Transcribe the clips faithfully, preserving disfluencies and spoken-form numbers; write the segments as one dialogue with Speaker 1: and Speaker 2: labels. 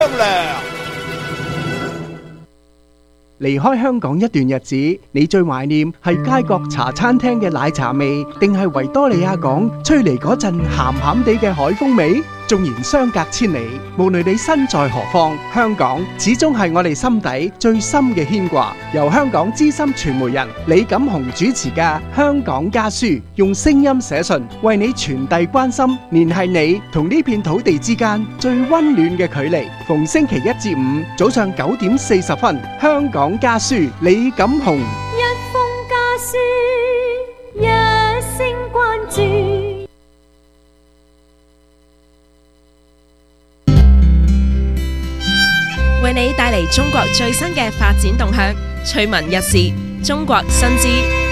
Speaker 1: 離開香港一段日子，你最懷念係街角茶餐廳嘅奶茶味，定係維多利亞港吹嚟嗰陣鹹鹹地嘅海風味？縱然相隔千里，無論你身在何方，香港始終係我哋心底最深嘅牽掛。由香港資深傳媒人李錦雄主持嘅《香港家書》，用聲音寫信，為你傳遞關心，聯繫你同呢片土地之間最溫暖嘅距離。逢星期一至五早上九點四十分，《香港家書》李錦雄。
Speaker 2: 一封家書，一聲關注。
Speaker 3: 為你帶嚟中國最新嘅發展動向，趣聞日事，中國新知。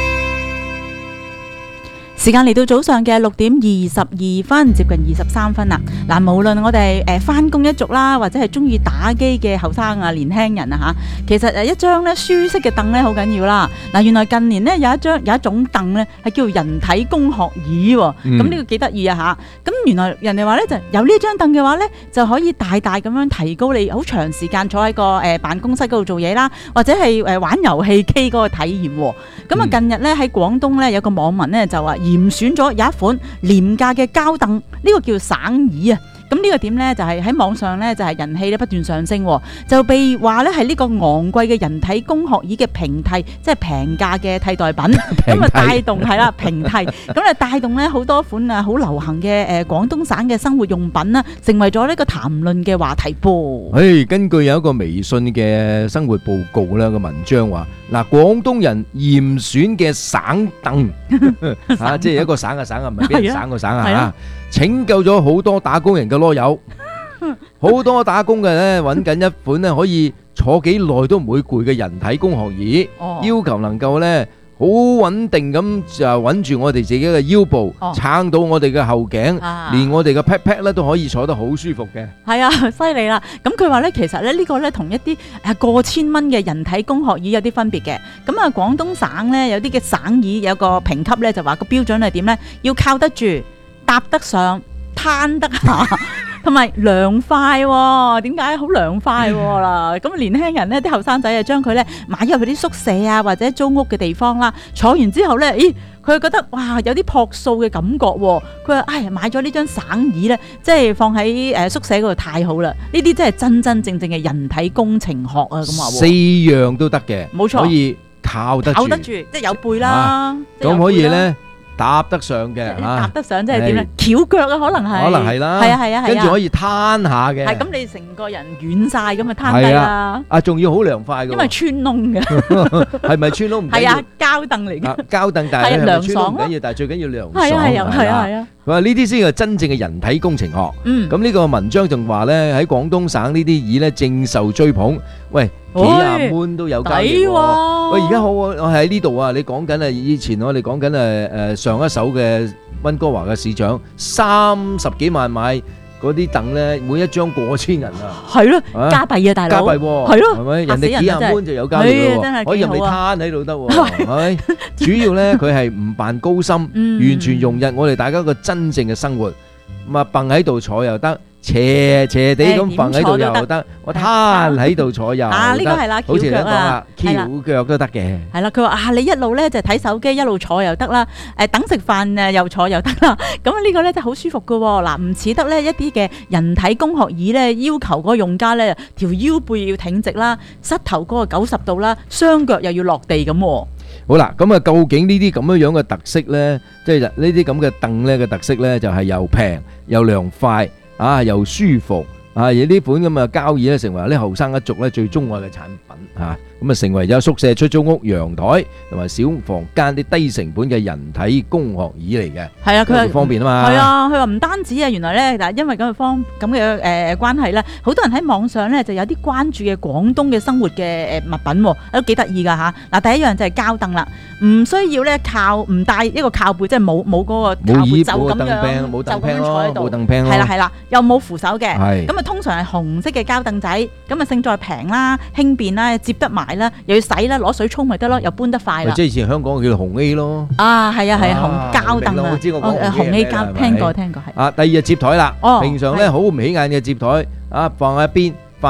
Speaker 4: 時間嚟到早上嘅六點二十二分，接近二十三分啦。嗱，無論我哋誒翻工一族啦，或者係中意打機嘅後生啊、年輕人啊嚇，其實誒一張咧舒適嘅凳咧好緊要啦。嗱，原來近年咧有一張有一種凳咧係叫人體工學椅喎，咁呢個幾得意啊嚇。咁原來人哋話咧就有呢張凳嘅話咧，就可以大大咁樣提高你好長時間坐喺個誒辦公室嗰度做嘢啦，或者係誒玩遊戲機嗰個體驗喎。咁啊近日咧喺廣東咧有個網民咧就話嚴選咗有一款廉價嘅膠凳，呢、這個叫省椅啊。咁呢個點呢？就係、是、喺網上呢，就係、是、人氣咧不斷上升，就被話咧係呢個昂貴嘅人體工學椅嘅平替，即係平價嘅替代品。咁啊帶動係啦平替，咁啊帶動咧好多款啊好流行嘅誒廣東省嘅生活用品啦，成為咗呢個談論嘅話題噃。
Speaker 5: 誒，根據有一個微信嘅生活報告咧個文章話，嗱廣東人嚴選嘅省凳啊，即係一個省嘅省啊，唔係邊個省個省啊嚇。拯救咗好多打工人嘅囉柚，好多打工嘅咧揾緊一款咧可以坐幾耐都唔會攰嘅人體工學椅，
Speaker 4: 哦、
Speaker 5: 要求能夠咧好穩定咁就穩住我哋自己嘅腰部，
Speaker 4: 哦、
Speaker 5: 撐到我哋嘅後頸，
Speaker 4: 啊、
Speaker 5: 連我哋嘅 pat pat 咧都可以坐得好舒服嘅。
Speaker 4: 係啊，犀利啦！咁佢話咧，其實咧呢個咧同一啲誒過千蚊嘅人體工學椅有啲分別嘅。咁啊，廣東省咧有啲嘅省椅有個評級咧就話個標準係點咧？要靠得住。搭得上，攤得下，同埋涼快喎。點解好涼快喎啦？咁年輕人咧，啲後生仔啊，將佢咧買入去啲宿舍啊，或者租屋嘅地方啦。坐完之後咧，咦，佢覺得哇，有啲樸素嘅感覺喎。佢話：唉，買咗呢張省椅咧，即係放喺誒宿舍嗰度太好啦。呢啲真係真真正正嘅人體工程學啊！咁話
Speaker 5: 四樣都得嘅，
Speaker 4: 冇錯，
Speaker 5: 可以靠得住，
Speaker 4: 靠得住，即係有背啦。
Speaker 5: 咁可以咧。搭得上嘅，
Speaker 4: 搭得上即係點咧？翹腳啊，可能係，
Speaker 5: 可能係啦，
Speaker 4: 係啊係啊係啊，
Speaker 5: 跟住可以攤下嘅，
Speaker 4: 係咁你成個人軟晒咁啊攤低啦，
Speaker 5: 啊仲要好涼快嘅，
Speaker 4: 因為穿窿嘅，
Speaker 5: 係咪穿窿唔緊要？
Speaker 4: 係啊，膠凳嚟嘅，
Speaker 5: 膠凳但係
Speaker 4: 涼爽
Speaker 5: 唔緊要，但係最緊要涼爽，
Speaker 4: 係啊係啊係啊係啊。
Speaker 5: 佢話呢啲先係真正嘅人體工程學。
Speaker 4: 嗯，
Speaker 5: 咁呢個文章仲話咧喺廣東省呢啲椅咧正受追捧，喂幾廿蚊都有交易喎。喂而家好，我喺呢度啊，你講緊啊以前我哋講緊誒誒上一手嘅溫哥華嘅市長三十幾萬買嗰啲凳咧，每一張過千人啊。係
Speaker 4: 咯，加幣啊大佬，
Speaker 5: 加幣喎，
Speaker 4: 係咯，
Speaker 5: 係咪？人哋幾廿蚊就有交易喎，可以任你攤喺度得喎，係咪？主要咧佢係唔扮高深，完全融入我哋大家個真正嘅生活。咁啊，蹦喺度坐又得，斜斜地咁蹦喺度又得，我攤喺度坐又得。啊，呢個係啦，好似你講啦，翹腳都得嘅。係啦，
Speaker 4: 佢話啊，你一路咧就睇手機，一路坐又得啦。誒，等食飯誒又坐又得啦。咁呢個咧就好舒服噶。嗱，唔似得咧一啲嘅人體工學椅咧，要求嗰個用家咧條腰背要挺直啦，膝頭哥九十度啦，雙腳又要落地咁。
Speaker 5: 好啦，咁啊，究竟呢啲咁樣樣嘅特色咧，即係呢啲咁嘅凳咧嘅特色咧，就係又平又涼快啊，又舒服啊！而呢款咁嘅膠椅咧，成為啲後生一族咧最鍾愛嘅產品嚇，咁啊成為咗宿舍、出租屋、陽台同埋小房間啲低成本嘅人體工學椅嚟嘅。係啊，佢係方便啊嘛。
Speaker 4: 係啊，佢話唔單止啊，原來咧嗱，因為咁嘅方咁嘅誒關係咧，好多人喺網上咧就有啲關注嘅廣東嘅生活嘅誒物品喎，都幾得意㗎嚇。嗱，第一樣就係膠凳啦，唔需要咧靠唔帶一個靠背，即係冇冇嗰個靠背，就咁樣就咁樣坐喺度。係啦係啦，又冇扶手嘅。係。咁啊，通常係紅色嘅膠凳仔，咁啊勝在平啦、輕便啦、接得埋啦，又要洗啦，攞水沖咪得咯，又搬得快啦。
Speaker 5: 即係以前香港叫做紅 A 咯。
Speaker 4: 啊，係啊係啊，紅膠凳啊，
Speaker 5: 我知我講
Speaker 4: 紅 A 膠，聽過聽過係。
Speaker 5: 啊，第二日接台啦。
Speaker 4: 哦。
Speaker 5: 平常咧好唔起眼嘅接台，啊放喺一邊。